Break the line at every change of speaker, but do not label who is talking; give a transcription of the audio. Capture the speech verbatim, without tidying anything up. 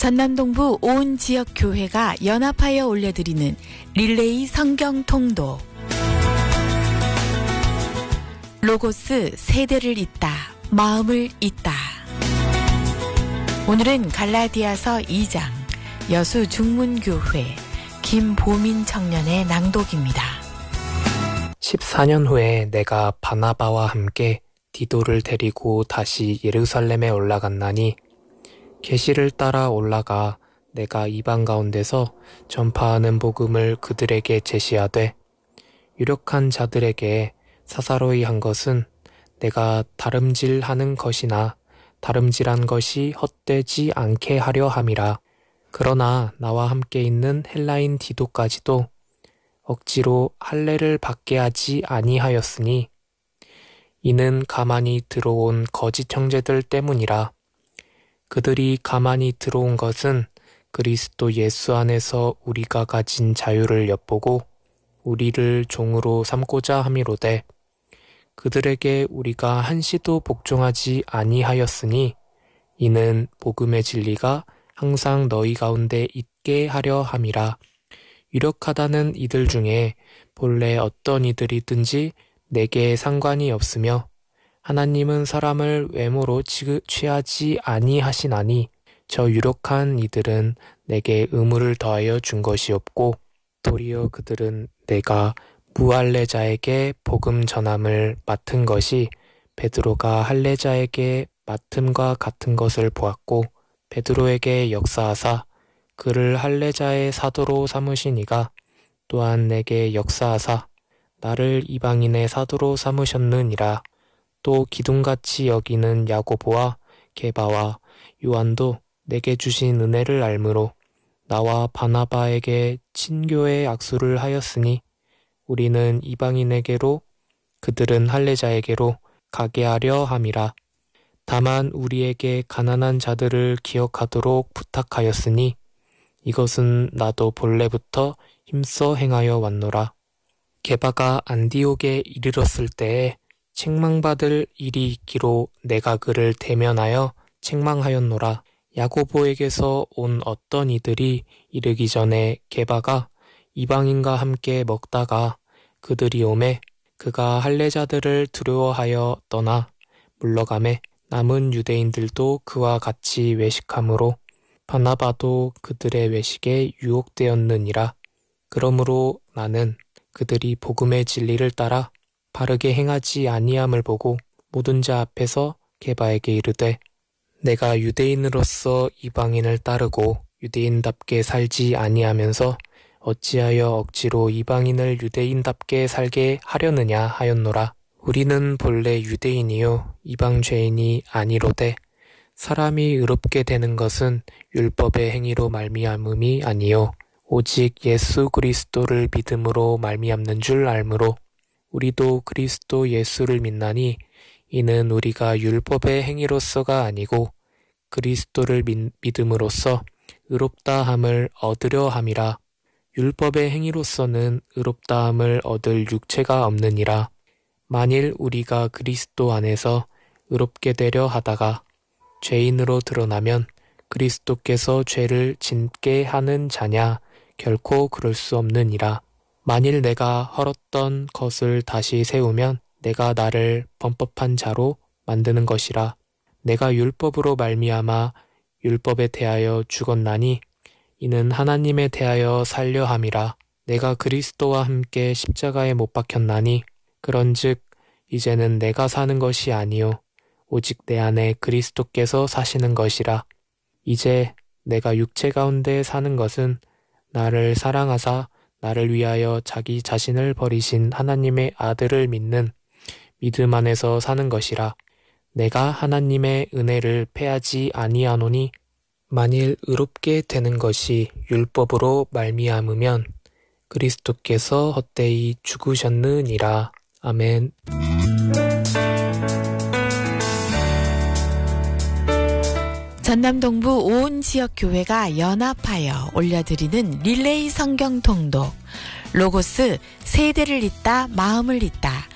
전남동부 온 지역 교회가 연합하여 올려드리는 릴레이 성경 통독. 로고스 세대를 잇다, 마음을 잇다. 오늘은 갈라디아서 이 장 여수 중문교회 김보민 청년의 낭독입니다.
십사 년 후에 내가 바나바와 함께 디도를 데리고 다시 예루살렘에 올라갔나니 계시를 따라 올라가 내가 이방 가운데서 전파하는 복음을 그들에게 제시하되 유력한 자들에게 사사로이 한 것은 내가 다름질하는 것이나 다름질한 것이 헛되지 않게 하려 함이라. 그러나 나와 함께 있는 헬라인 디도까지도 억지로 할례를 받게 하지 아니하였으니 이는 가만히 들어온 거짓 형제들 때문이라. 그들이 가만히 들어온 것은 그리스도 예수 안에서 우리가 가진 자유를 엿보고 우리를 종으로 삼고자 함이로되 그들에게 우리가 한시도 복종하지 아니하였으니 이는 복음의 진리가 항상 너희 가운데 있게 하려 함이라. 유력하다는 이들 중에 본래 어떤 이들이든지 내게 상관이 없으며 하나님은 사람을 외모로 취하지 아니하시나니 저 유력한 이들은 내게 의무를 더하여 준 것이 없고 도리어 그들은 내가 무할례자에게 복음 전함을 맡은 것이 베드로가 할례자에게 맡음과 같은 것을 보았고 베드로에게 역사하사 그를 할례자의 사도로 삼으시니가 또한 내게 역사하사 나를 이방인의 사도로 삼으셨느니라. 또 기둥같이 여기는 야고보와 게바와 요한도 내게 주신 은혜를 알므로 나와 바나바에게 친교의 악수를 하였으니 우리는 이방인에게로 그들은 할례자에게로 가게 하려 함이라. 다만 우리에게 가난한 자들을 기억하도록 부탁하였으니 이것은 나도 본래부터 힘써 행하여 왔노라. 게바가 안디옥에 이르렀을 때에 책망받을 일이 있기로 내가 그를 대면하여 책망하였노라. 야고보에게서 온 어떤 이들이 이르기 전에 게바가 이방인과 함께 먹다가 그들이 오매 그가 할례자들을 두려워하여 떠나 물러가매 남은 유대인들도 그와 같이 외식하므로 바나바도 그들의 외식에 유혹되었느니라. 그러므로 나는 그들이 복음의 진리를 따라 바르게 행하지 아니함을 보고 모든 자 앞에서 게바에게 이르되 내가 유대인으로서 이방인을 따르고 유대인답게 살지 아니하면서 어찌하여 억지로 이방인을 유대인답게 살게 하려느냐 하였노라. 우리는 본래 유대인이요 이방 죄인이 아니로되 사람이 의롭게 되는 것은 율법의 행위로 말미암음이 아니요 오직 예수 그리스도를 믿음으로 말미암는 줄 알므로 우리도 그리스도 예수를 믿나니 이는 우리가 율법의 행위로서가 아니고 그리스도를 믿, 믿음으로써 의롭다함을 얻으려 함이라. 율법의 행위로서는 의롭다함을 얻을 육체가 없느니라. 만일 우리가 그리스도 안에서 의롭게 되려 하다가 죄인으로 드러나면 그리스도께서 죄를 짓게 하는 자냐? 결코 그럴 수 없느니라. 만일 내가 헐었던 것을 다시 세우면 내가 나를 범법한 자로 만드는 것이라. 내가 율법으로 말미암아 율법에 대하여 죽었나니 이는 하나님에 대하여 살려 함이라. 내가 그리스도와 함께 십자가에 못 박혔나니 그런즉 이제는 내가 사는 것이 아니요 오직 내 안에 그리스도께서 사시는 것이라. 이제 내가 육체 가운데 사는 것은 나를 사랑하사 나를 위하여 자기 자신을 버리신 하나님의 아들을 믿는 믿음 안에서 사는 것이라. 내가 하나님의 은혜를 패하지 아니하노니 만일 의롭게 되는 것이 율법으로 말미암으면 그리스도께서 헛되이 죽으셨느니라. 아멘.
전남동부 온 지역 교회가 연합하여 올려드리는 릴레이 성경 통독. 로고스 세대를 잇다, 마음을 잇다.